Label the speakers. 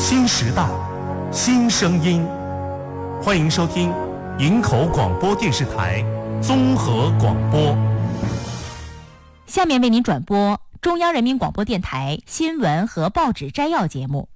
Speaker 1: 新时代，新声音。欢迎收听营口广播电视台综合广播。
Speaker 2: 下面为您转播中央人民广播电台新闻和报纸摘要节目。